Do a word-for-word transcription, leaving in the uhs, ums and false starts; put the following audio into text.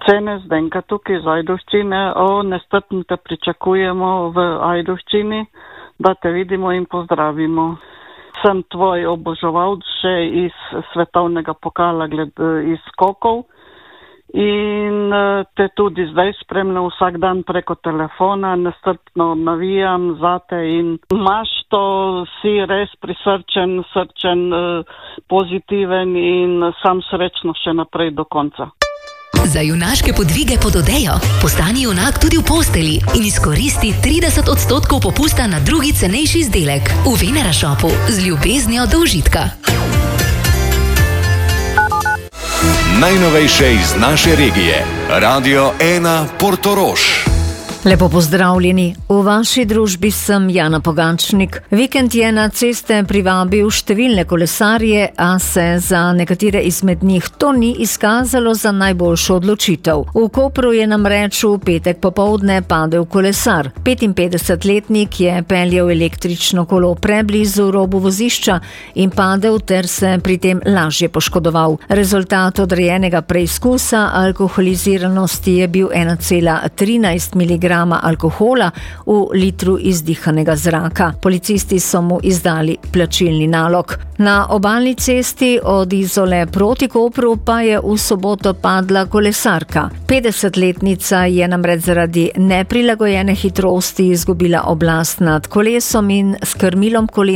Cene Zdenka tukaj z Ajdovščine. O, nestrpno te pričakujemo v Ajdovščini, da te vidimo in pozdravimo. Sem tvoj oboževalc še iz svetovnega pokala gled, iz skokov in te tudi zdaj spremljam vsak dan preko telefona, nestrpno navijam zate in imaš to, si res prisrčen, srčen, pozitiven in sam srečno še naprej do konca. Za junaške podvige pod odejo postani junak tudi v posteli in izkoristi trideset odstotkov popusta na drugi cenejši izdelek v Venera Shopu z ljubeznijo do užitka. Najnovejše iz naše regije. Radio ena Portorož. Lepo pozdravljeni. V vaši družbi sem Jana Pogačnik. Vikend je na ceste privabil številne kolesarje, a se za nekatere izmed njih to ni izkazalo za najboljšo odločitev. V Kopru je namreč v petek popoldne padel kolesar. petinpetdesetletnik je peljal električno kolo preblizu robu vozišča in padel ter se pri tem lažje poškodoval. Rezultat odrejenega preizkusa alkoholiziranosti je bil ena cela trinajst miligrama alkohola v litru izdihanega zraka. Policisti so mu izdali plačilni nalog. Na obalni cesti od Izole proti Kopru pa je v soboto padla kolesarka. petdesetletnica je namreč zaradi neprilagojene hitrosti izgubila oblast nad kolesom in s krmilom kolesa